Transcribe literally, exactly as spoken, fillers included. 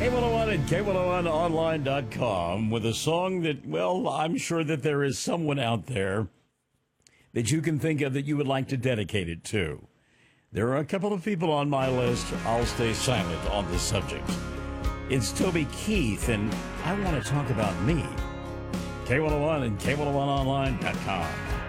K one oh one and K one oh one online dot com with a song that, well, I'm sure that there is someone out there that you can think of that you would like to dedicate it to. There are a couple of people on my list. I'll stay silent on the subject. It's Toby Keith, and I want to talk about me. K one oh one and K one oh one online dot com.